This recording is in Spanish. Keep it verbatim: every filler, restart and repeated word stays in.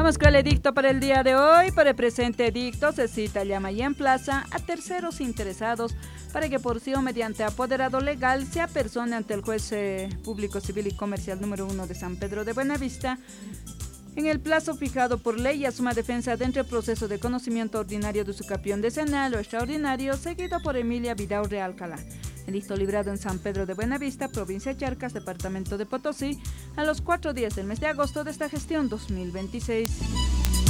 Vamos con el edicto para el día de hoy. Para el presente edicto se cita, llama y emplaza a terceros interesados para que por sí o mediante apoderado legal se apersone ante el juez eh, público civil y comercial número uno de San Pedro de Buenavista en el plazo fijado por ley y asuma defensa dentro del proceso de conocimiento ordinario de su capión decenal o extraordinario, seguido por Emilia Vidaurre Alcalá. Edicto librado en San Pedro de Buenavista, provincia de Charcas, departamento de Potosí, a los cuatro días del mes de agosto de esta gestión dos mil veintiséis.